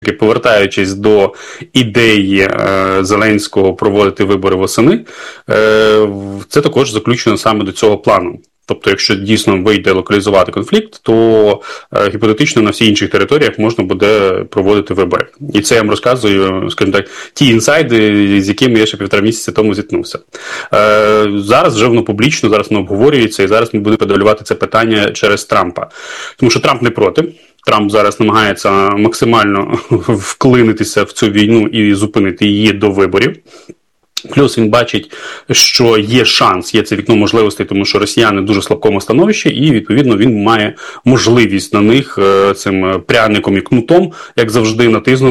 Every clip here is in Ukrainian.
Повертаючись до ідеї Зеленського проводити вибори восени, це також заключено саме до цього плану. Тобто, якщо дійсно вийде локалізувати конфлікт, то гіпотетично на всіх інших територіях можна буде проводити вибори. І це я вам розказую, скажімо так, ті інсайди, з якими я ще 1,5 місяця тому зіткнувся. Зараз вже воно публічно, зараз воно обговорюється, і зараз ми будемо подолювати це питання через Трампа. Тому що Трамп не проти. Трамп зараз намагається максимально вклинитися в цю війну і зупинити її до виборів. Плюс він бачить, що є шанс, є це вікно можливостей, тому що росіяни в дуже слабкому становищі, і, відповідно, він має можливість на них цим пряником і кнутом, як завжди,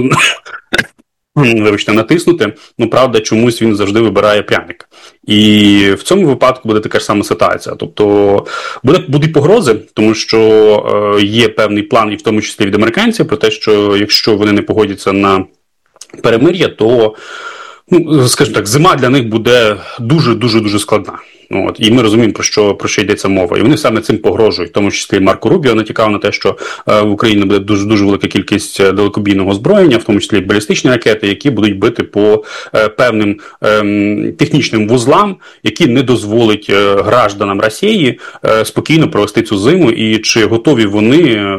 натиснути. Ну, правда, чомусь він завжди вибирає пряник. І в цьому випадку буде така ж сама ситуація. Тобто будуть погрози, тому що є певний план, і в тому числі від американців, про те, що якщо вони не погодяться на перемир'я, то, скажімо так, зима для них буде дуже складна. От, і ми розуміємо, про що йдеться мова. І вони саме цим погрожують, в тому числі Марко Рубіо натякав на те, що в Україні буде дуже велика кількість далекобійного озброєння, в тому числі балістичні ракети, які будуть бити по певним технічним вузлам, які не дозволять гражданам Росії спокійно провести цю зиму, і чи готові вони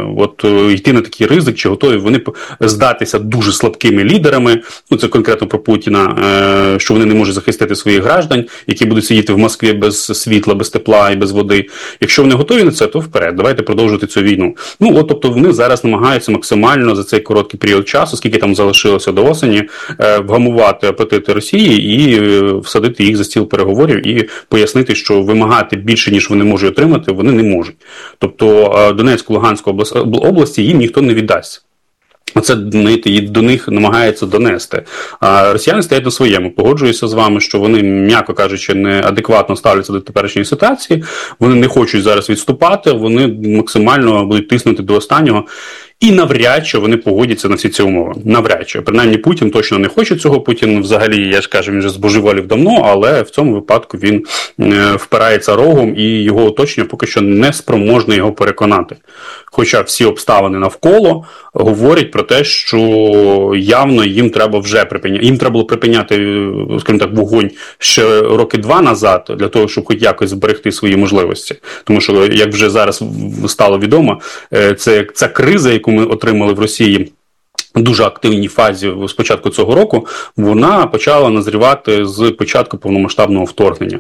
йти на такий ризик, чи готові вони здатися дуже слабкими лідерами, це конкретно про Путіна, що вони не можуть захистити своїх граждан, які будуть сидіти в Москві без світла, без тепла і без води. Якщо вони готові на це, то вперед, давайте продовжувати цю війну. Тобто вони зараз намагаються максимально за цей короткий період часу, скільки там залишилося до осені, вгамувати апетити Росії і всадити їх за стіл переговорів і пояснити, що вимагати більше, ніж вони можуть отримати, вони не можуть. Тобто Донецьку, Луганську області їм ніхто не віддасть. Це до них намагається донести. А росіяни стоять на своєму. Погоджуюся з вами, що вони, м'яко кажучи, неадекватно ставляться до теперішньої ситуації. Вони не хочуть зараз відступати, вони максимально будуть тиснути до останнього. І навряд чи вони погодяться на всі ці умови. Навряд чи. Принаймні Путін точно не хоче цього. Путін взагалі, я ж кажу, він вже збожеволів давно, але в цьому випадку він впирається рогом, і його оточення поки що не спроможне його переконати. Хоча всі обставини навколо говорять про те, що явно їм треба було припиняти, скажімо так, вогонь ще роки 2 назад, для того, щоб хоч якось зберегти свої можливості. Тому що, як вже зараз стало відомо, ця криза, яку ми отримали в Росії в дуже активній фазі з початку цього року, вона почала назрівати з початку повномасштабного вторгнення.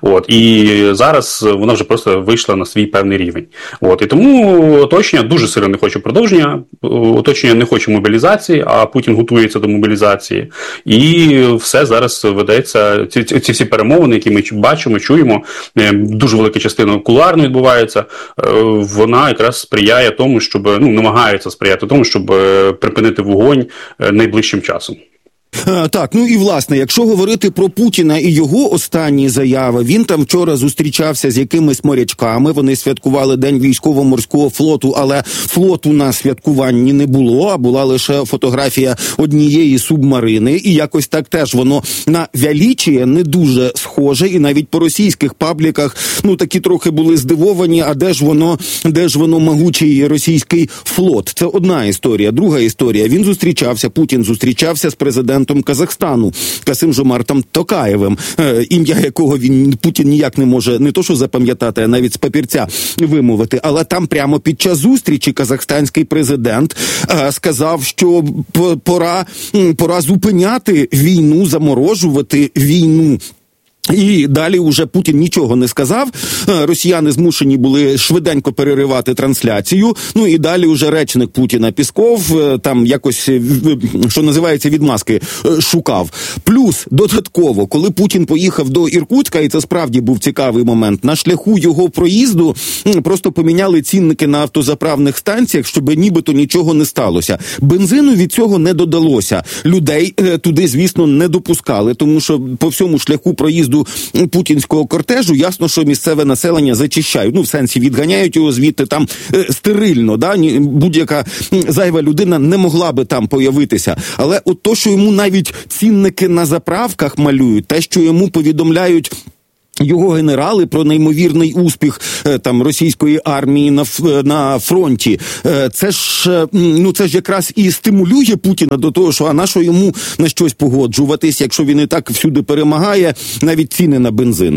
І зараз вона вже просто вийшла на свій певний рівень. І тому оточення дуже сильно не хоче продовження, оточення не хоче мобілізації, а Путін готується до мобілізації. І все зараз ведеться, ці всі перемовини, які ми бачимо, чуємо, дуже велика частина кулуарно відбувається, вона якраз сприяє тому, намагається сприяти тому, щоб припинити вогонь найближчим часом. Так, і власне, якщо говорити про Путіна і його останні заяви, він там вчора зустрічався з якимись морячками, вони святкували День військово-морського флоту, але флоту на святкуванні не було, а була лише фотографія однієї субмарини, і якось так теж воно на величіє не дуже схоже, і навіть по російських пабліках, такі трохи були здивовані, а де ж воно могучий російський флот? Це одна історія. Друга історія, Путін зустрічався з президентом Казахстану Касим-Жомартом Токаєвим, ім'я якого Путін ніяк не може не то що запам'ятати, а навіть з папірця вимовити. Але там прямо під час зустрічі казахстанський президент сказав, що пора зупиняти війну, заморожувати війну. І далі уже Путін нічого не сказав, росіяни змушені були швиденько переривати трансляцію, і далі уже речник Путіна Пісков там якось, що називається, відмазки шукав. Плюс, додатково, коли Путін поїхав до Іркутська, і це справді був цікавий момент, на шляху його проїзду просто поміняли цінники на автозаправних станціях, щоб нібито нічого не сталося. Бензину від цього не додалося. Людей туди, звісно, не допускали, тому що по всьому шляху проїзду путінського кортежу ясно, що місцеве населення зачищають. В сенсі відганяють його звідти там стерильно, будь-яка зайва людина не могла би там появитися. Але то, що йому навіть цінники на заправках малюють, те, що йому повідомляють його генерали про неймовірний успіх там російської армії на фронті. Це ж якраз і стимулює Путіна до того, що на що йому на щось погоджуватись, якщо він і так всюди перемагає, навіть ціни на бензин.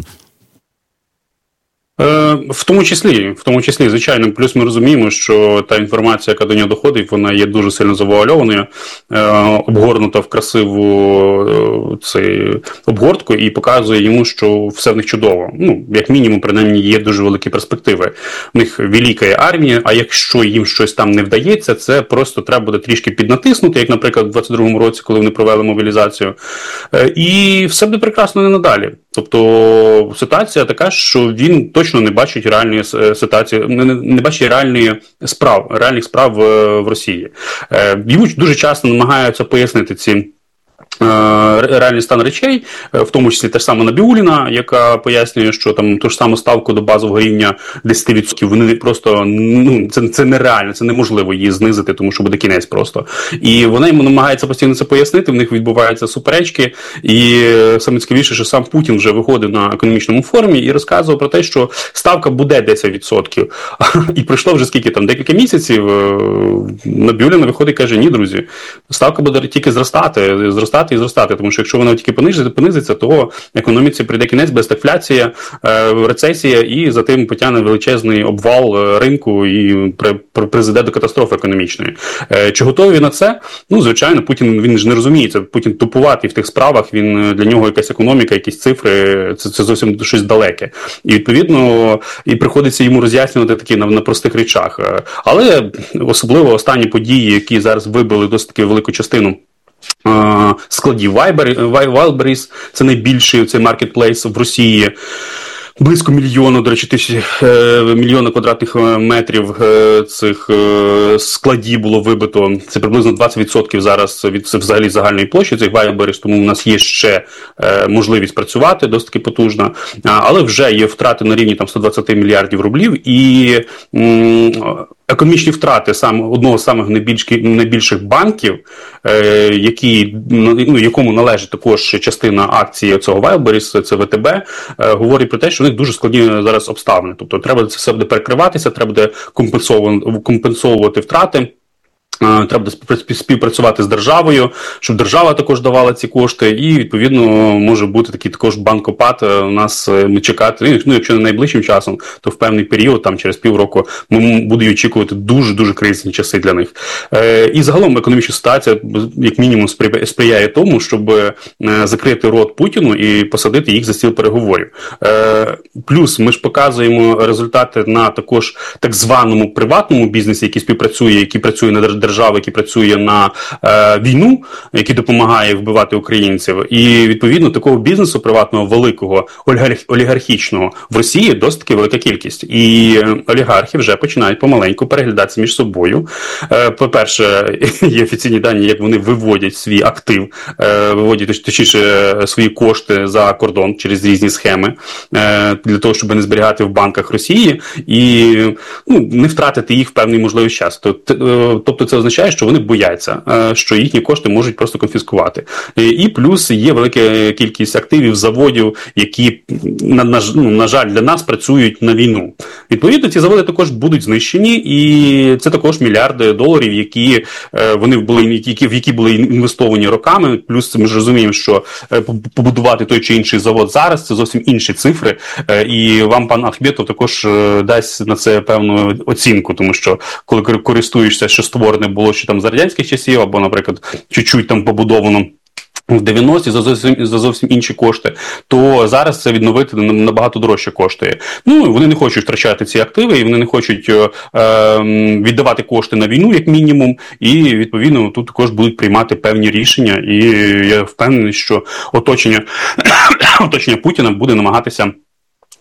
В тому числі, звичайно, плюс ми розуміємо, що та інформація, яка до нього доходить, вона є дуже сильно завуальованою, обгорнута в красиву обгортку і показує йому, що все в них чудово. Ну, як мінімум, принаймні, є дуже великі перспективи. В них велика армія, а якщо їм щось там не вдається, це просто треба буде трішки піднатиснути, як, наприклад, в 22-му році, коли вони провели мобілізацію. І все буде прекрасно не надалі. Тобто ситуація така, що він точно не бачить реальної ситуації, не бачить реальних справ в Росії. Йому дуже часто намагаються пояснити ці реальний стан речей, в тому числі те ж саме Набіулліна, яка пояснює, що там ту ж саму ставку до базового рівня 10% вони просто, це нереально, це неможливо її знизити, тому що буде кінець просто. І вона йому намагається постійно це пояснити, в них відбуваються суперечки, і саме цікавіше, що сам Путін вже виходив на економічному форумі і розказував про те, що ставка буде 10%. І пройшло вже скільки там, декілька місяців, Набіулліна виходить і каже, ні, друзі, ставка буде тільки зростати, тому що якщо вона тільки понизиться, то економіці прийде кінець, буде стагфляція, рецесія, і за тим потягне величезний обвал ринку і призведе до катастрофи економічної. Чи готові на це? Ну, звичайно, Путін, він ж не розуміє, це Путін тупуватий в тих справах, для нього якась економіка, якісь цифри, це зовсім щось далеке. І, відповідно, і приходиться йому роз'яснювати такі на простих речах. Але особливо останні події, які зараз вибили досить таки велику частину складів Wildberries, це найбільший цей маркетплейс в Росії. Близько мільйона квадратних метрів цих складів було вибито. Це приблизно 20% зараз від взагалі загальної площі цих Wildberries, тому у нас є ще можливість працювати, досить таки потужна. Але вже є втрати на рівні там 120 мільярдів рублів і економічні втрати одного з самих найбільших банків, якому належить також частина акцій цього Wildberries, це ВТБ, говорить про те, що у них дуже складні зараз обставини. Тобто треба це все буде перекриватися, треба буде компенсовувати втрати. Треба співпрацювати з державою, щоб держава також давала ці кошти, і, відповідно, може бути такий також банкопад у нас чекати, якщо не найближчим часом, то в певний період, там через півроку, ми будемо очікувати дуже-дуже кризисні часи для них. І загалом економічна ситуація, як мінімум, сприяє тому, щоб закрити рот Путіну і посадити їх за стіл переговорів. Плюс ми ж показуємо результати на також так званому приватному бізнесі, який працює на держави, які працює на війну, який допомагає вбивати українців. І, відповідно, такого бізнесу приватного, великого, олігархічного в Росії досить таки велика кількість. І олігархи вже починають помаленьку переглядатися між собою. По-перше, є офіційні дані, як вони виводять свій актив, точніше, свої кошти за кордон через різні схеми, для того, щоб не зберігати в банках Росії і не втратити їх в певний можливий час. Тобто це означає, що вони бояться, що їхні кошти можуть просто конфіскувати. І плюс є велика кількість активів, заводів, які, на жаль, для нас працюють на війну. Відповідно, ці заводи також будуть знищені, і це також мільярди доларів, в які були інвестовані роками. Плюс ми ж розуміємо, що побудувати той чи інший завод зараз – це зовсім інші цифри, і вам пан Ахметов також дасть на це певну оцінку, тому що коли користуєшся, що створене було ще там за радянських часів, або, наприклад, чуть-чуть там побудовано в 90-ті за зовсім інші кошти, то зараз це відновити набагато дорожче коштує. Вони не хочуть втрачати ці активи, і вони не хочуть віддавати кошти на війну, як мінімум, і, відповідно, тут також будуть приймати певні рішення, і я впевнений, що оточення Путіна буде намагатися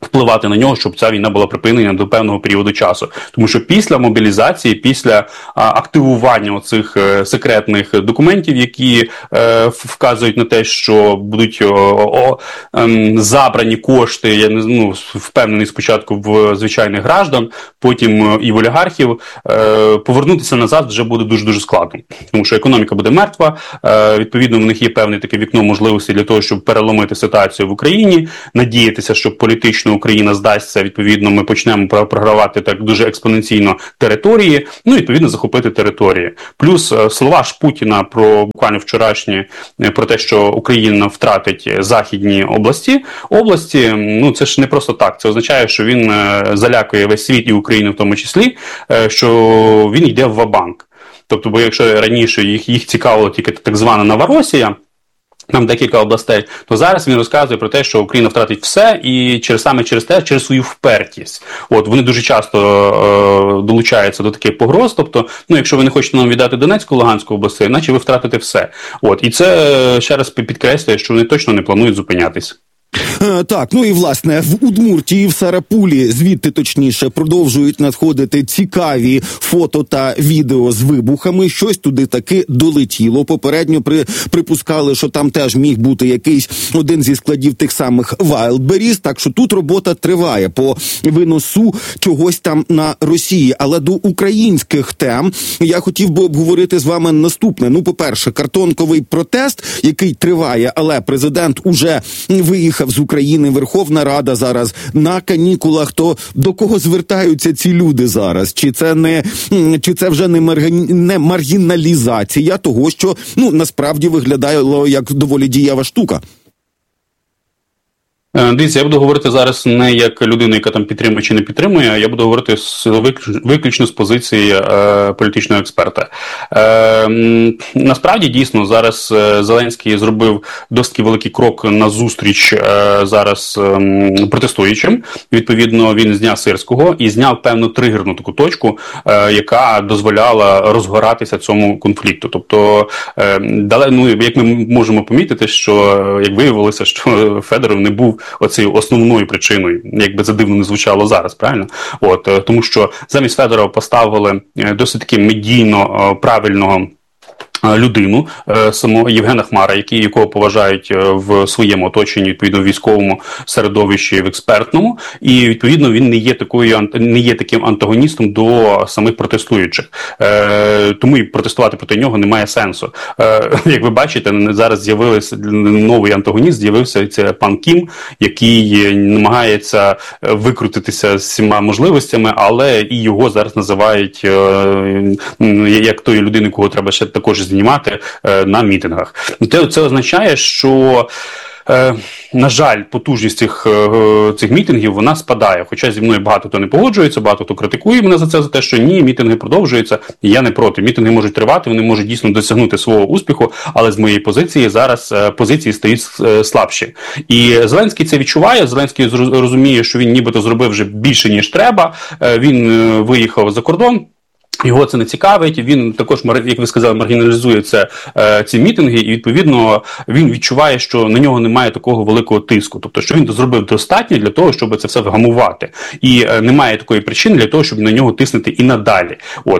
впливати на нього, щоб ця війна була припинена до певного періоду часу. Тому що після мобілізації, після активування оцих секретних документів, які вказують на те, що будуть забрані кошти, я не впевнений спочатку в звичайних граждан, потім і в олігархів, повернутися назад вже буде дуже-дуже складно. Тому що економіка буде мертва, відповідно, в них є певне таке вікно можливості для того, щоб переломити ситуацію в Україні, надіятися, що політично Україна здасться, відповідно, ми почнемо програвати так дуже експоненційно території, відповідно, захопити території. Плюс слова ж Путіна про буквально вчорашні, про те, що Україна втратить західні області, це ж не просто так. Це означає, що він залякує весь світ і Україну в тому числі, що він йде в ва-банк. Тобто, бо якщо раніше їх цікавило тільки так звана Новоросія, там декілька областей, то зараз він розказує про те, що Україна втратить все, і через свою впертість. Вони дуже часто долучаються до таких погроз, тобто, якщо ви не хочете нам віддати Донецьку, Луганську області, наче ви втратите все. І це ще раз підкреслює, що вони точно не планують зупинятись. Так, і власне в Удмуртії, в Сарапулі, звідти точніше, продовжують надходити цікаві фото та відео з вибухами. Щось туди таки долетіло. Попередньо припускали, що там теж міг бути якийсь один зі складів тих самих Wildberries, так що тут робота триває по виносу чогось там на Росії. Але до українських тем я хотів би обговорити з вами наступне. По-перше, картонковий протест, який триває, але президент уже виїхав з України, Верховна Рада зараз на канікулах, то до кого звертаються ці люди зараз? Чи це вже не маргіналізація того, що насправді виглядало як доволі дієва штука? Дивіться, я буду говорити зараз не як людина, яка там підтримує чи не підтримує, а я буду говорити виключно з позиції політичного експерта. Насправді, дійсно, зараз Зеленський зробив досить великий крок назустріч зараз протестуючим. Відповідно, він зняв Сирського і зняв певну тригерну таку точку, яка дозволяла розгоратися цьому конфлікту. Тобто, як ми можемо помітити, що, як виявилося, що Федоров не був оцією основною причиною, як би це дивно не звучало зараз, правильно? Тому що замість Федорова поставили досить таки медійно правильного людину, самого Євгена Хмара, якого поважають в своєму оточенні, відповідно, в військовому середовищі, в експертному, і, відповідно, він не є таким антагоністом до самих протестуючих. Тому і протестувати проти нього немає сенсу. Як ви бачите, зараз з'явився новий антагоніст, з'явився це пан Кім, який намагається викрутитися з всіма можливостями, але і його зараз називають як тої людини, кого треба ще також знімати на мітингах. Це означає, що на жаль, потужність цих мітингів, вона спадає. Хоча зі мною багато хто не погоджується, багато хто критикує мене за те, що ні, мітинги продовжуються, і я не проти. Мітинги можуть тривати, вони можуть дійсно досягнути свого успіху, але з моєї позиції зараз позиції стають слабші. І Зеленський це відчуває, Зеленський розуміє, що він нібито зробив вже більше, ніж треба, він виїхав за кордон. Його це не цікавить, він також, як ви сказали, маргіналізує ці мітинги, і, відповідно, він відчуває, що на нього немає такого великого тиску. Тобто, що він зробив достатньо для того, щоб це все вгамувати. І немає такої причини для того, щоб на нього тиснути і надалі.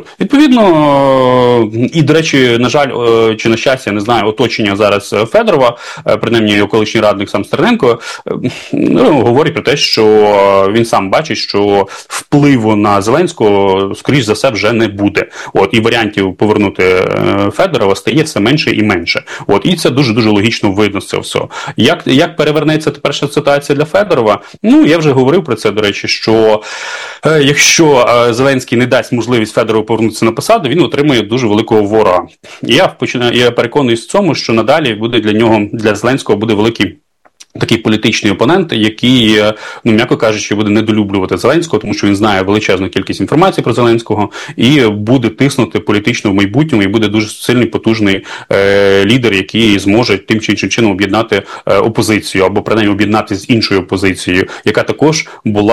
Відповідно, і, до речі, на жаль, чи на щастя, не знаю, оточення зараз Федорова, принаймні його колишній радник сам Стерненко, говорить про те, що він сам бачить, що впливу на Зеленського, скоріш за все, вже не буде. І варіантів повернути Федорова стає все менше і менше. І це дуже-дуже логічно видно з цього всього. Як перевернеться тепер ситуація для Федорова? Я вже говорив про це, до речі, що якщо Зеленський не дасть можливість Федорову повернутися на посаду, він отримує дуже великого ворога. І я переконуюсь в цьому, що надалі буде для Зеленського буде великий такий політичний опонент, який, м'яко кажучи, буде недолюблювати Зеленського, тому що він знає величезну кількість інформації про Зеленського і буде тиснути політично в майбутньому, і буде дуже сильний, потужний лідер, який зможе тим чи іншим чином об'єднати опозицію, або принаймні об'єднати з іншою опозицією, яка також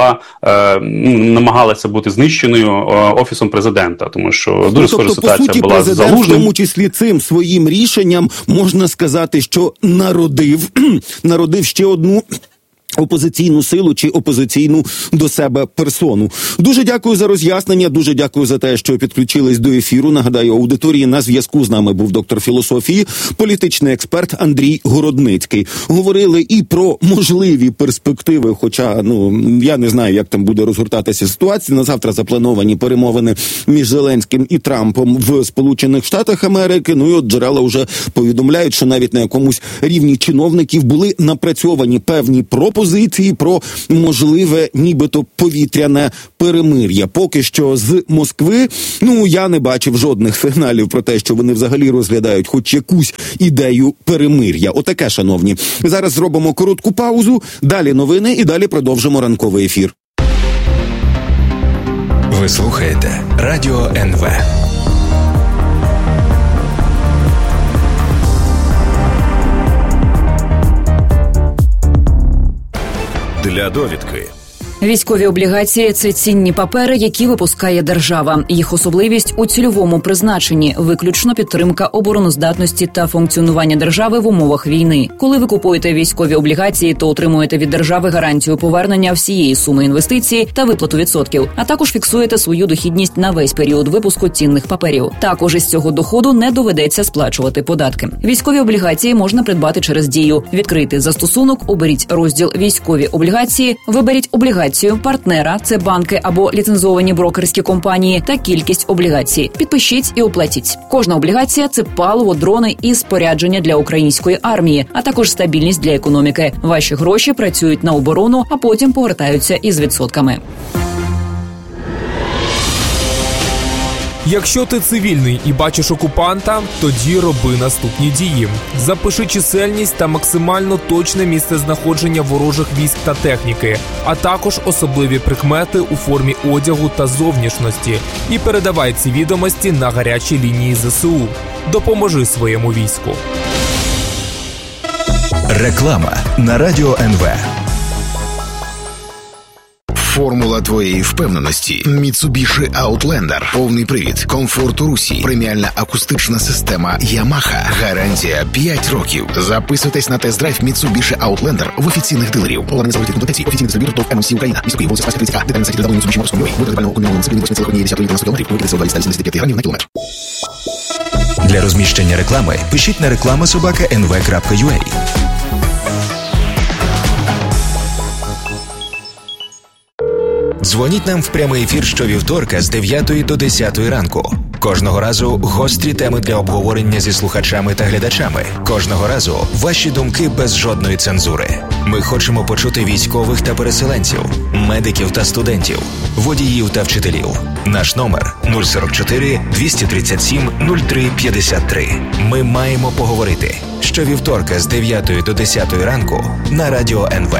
намагалася бути знищеною Офісом президента, тому що дуже схожа ситуація була з Залужним. В тому числі цим своїм рішенням можна сказати, що народив ще одну опозиційну силу чи опозиційну до себе персону. Дуже дякую за роз'яснення, дуже дякую за те, що підключились до ефіру. Нагадаю, аудиторії, на зв'язку з нами був доктор філософії, політичний експерт Андрій Городницький. Говорили і про можливі перспективи, хоча, я не знаю, як там буде розгортатися ситуація. На завтра заплановані перемовини між Зеленським і Трампом в Сполучених Штатах Америки. І от джерела вже повідомляють, що навіть на якомусь рівні чиновників були напрацьовані певні пропозиції про можливе нібито повітряне перемир'я. Поки що з Москви, я не бачив жодних сигналів про те, що вони взагалі розглядають хоч якусь ідею перемир'я. Отаке, шановні. Зараз зробимо коротку паузу, далі новини і далі продовжимо ранковий ефір. Ви слухаєте Радіо НВ. Для довідки. Військові облігації – це цінні папери, які випускає держава. Їх особливість у цільовому призначенні – виключно підтримка обороноздатності та функціонування держави в умовах війни. Коли ви купуєте військові облігації, то отримуєте від держави гарантію повернення всієї суми інвестицій та виплату відсотків, а також фіксуєте свою дохідність на весь період випуску цінних паперів. Також із цього доходу не доведеться сплачувати податки. Військові облігації можна придбати через Дію. Відкрити застосунок, оберіть розділ «Військові облігації», виберіть облігацію, партнера – це банки або ліцензовані брокерські компанії, та кількість облігацій. Підпишіть і оплатіть. Кожна облігація – це паливо, дрони і спорядження для української армії, а також стабільність для економіки. Ваші гроші працюють на оборону, а потім повертаються із відсотками. Якщо ти цивільний і бачиш окупанта, тоді роби наступні дії. Запиши чисельність та максимально точне місце знаходження ворожих військ та техніки, а також особливі прикмети у формі одягу та зовнішності. І передавай ці відомості на гарячі лінії ЗСУ. Допоможи своєму війську. Реклама на Радіо НВ. Формула твоєї впевненості. Mitsubishi Outlander. Повний привід. Комфорт у русі. Преміальна акустична система Yamaha. Гарантія 5 років. Записуйтесь на тест-драйв Mitsubishi Outlander в офіційних дилерів. Поларні заводів комплектації. Офіційний дистриб'ютор ТОВ ММС Україна. Місто Київ, вулиця Спаська, 30А. Детальна сайті www.mitsubishi.com.ua. Вибір детального кунівного дисципліни 8,1 км. Викидайся у 275 грамів на кілометр. Для розміщення реклами пишіть на reklama@nv.ua. Дзвоніть нам в прямий ефір щовівторка з 9 до 10 ранку. Кожного разу гострі теми для обговорення зі слухачами та глядачами. Кожного разу ваші думки без жодної цензури. Ми хочемо почути військових та переселенців, медиків та студентів, водіїв та вчителів. Наш номер 044 237 03 53. Ми маємо поговорити. Щовівторка з 9 до 10 ранку на Радіо НВ.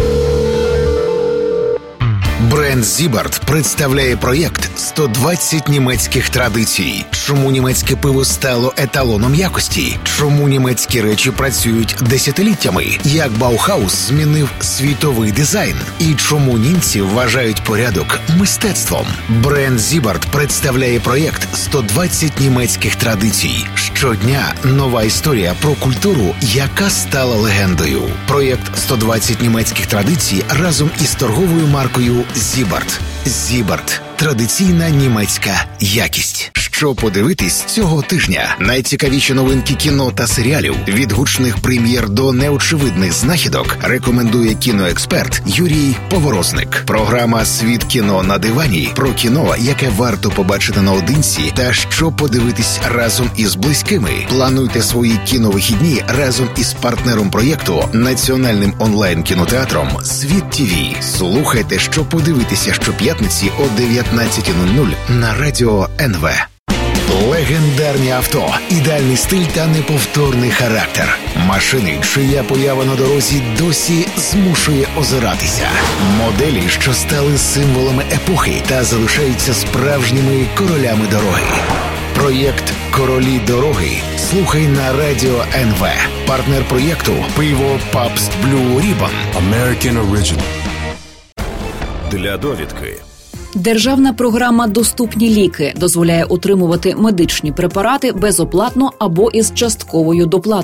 Бренд Зібарт представляє проєкт «120 німецьких традицій». Чому німецьке пиво стало еталоном якості? Чому німецькі речі працюють десятиліттями? Як Баухаус змінив світовий дизайн? І чому німці вважають порядок мистецтвом? Бренд Зібарт представляє проєкт «120 німецьких традицій». Щодня нова історія про культуру, яка стала легендою. Проєкт «120 німецьких традицій» разом із торговою маркою Зібарт. Зібарт. Традиційна німецька якість. Що подивитись цього тижня? Найцікавіші новинки кіно та серіалів, від гучних прем'єр до неочевидних знахідок, рекомендує кіноексперт Юрій Поворозник. Програма «Світ кіно на дивані» про кіно, яке варто побачити наодинці та що подивитись разом із близькими. Плануйте свої кіновихідні разом із партнером проєкту, національним онлайн-кінотеатром «Світ ТВ». Слухайте, що подивитися щоп'ятниці о 19:00 на Радіо НВ. Легендарні авто, ідеальний стиль та неповторний характер. Машини, чия поява на дорозі досі змушує озиратися. Моделі, що стали символами епохи та залишаються справжніми королями дороги. Проєкт «Королі дороги» слухай на Радіо НВ. Партнер проєкту – пиво Pabst Blue Ribbon. American Original. Для довідки. Державна програма «Доступні ліки» дозволяє отримувати медичні препарати безоплатно або із частковою доплатою.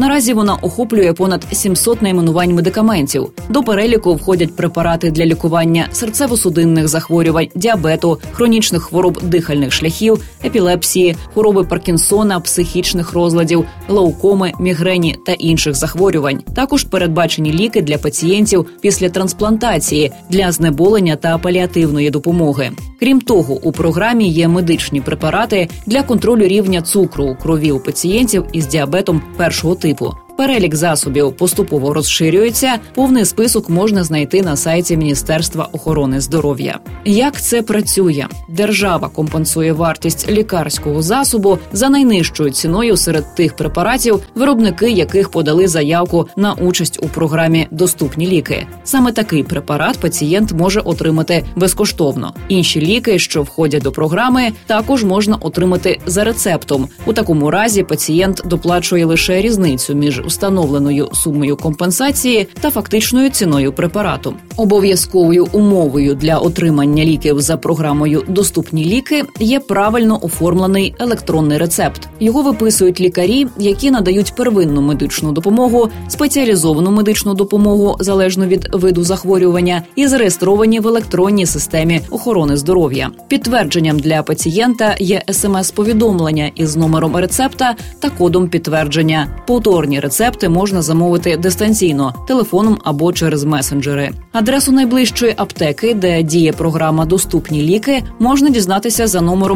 Наразі вона охоплює понад 700 найменувань медикаментів. До переліку входять препарати для лікування серцево-судинних захворювань, діабету, хронічних хвороб дихальних шляхів, епілепсії, хвороби Паркінсона, психічних розладів, глаукоми, мігрені та інших захворювань. Також передбачені ліки для пацієнтів після трансплантації, для знеболення та паліативної допомоги. Крім того, у програмі є медичні препарати для контролю рівня цукру у крові у пацієнтів із діабетом першого типу. Перелік засобів поступово розширюється, повний список можна знайти на сайті Міністерства охорони здоров'я. Як це працює? Держава компенсує вартість лікарського засобу за найнижчою ціною серед тих препаратів, виробники яких подали заявку на участь у програмі «Доступні ліки». Саме такий препарат пацієнт може отримати безкоштовно. Інші ліки, що входять до програми, також можна отримати за рецептом. У такому разі пацієнт доплачує лише різницю між встановленою сумою компенсації та фактичною ціною препарату. Обов'язковою умовою для отримання ліків за програмою «Доступні ліки» є правильно оформлений електронний рецепт. Його виписують лікарі, які надають первинну медичну допомогу, спеціалізовану медичну допомогу, залежно від виду захворювання, і зареєстровані в електронній системі охорони здоров'я. Підтвердженням для пацієнта є СМС-повідомлення із номером рецепта та кодом підтвердження. Повторні рецепти можна замовити дистанційно, телефоном або через месенджери. Адресу найближчої аптеки, де діє програма «Доступні ліки», можна дізнатися за номером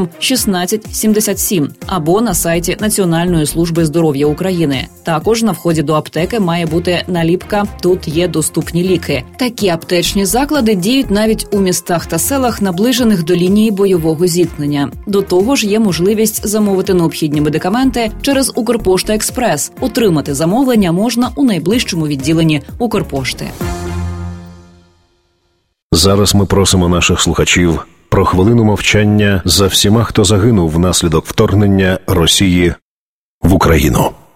1677 або на сайті Національної служби здоров'я України. Також на вході до аптеки має бути наліпка «Тут є доступні ліки». Такі аптечні заклади діють навіть у містах та селах, наближених до лінії бойового зіткнення. До того ж, є можливість замовити необхідні медикаменти через Укрпошта Експрес. Отримати замовлення можна у найближчому відділенні Укрпошти. Зараз ми просимо наших слухачів про хвилину мовчання за всіма, хто загинув внаслідок вторгнення Росії в Україну.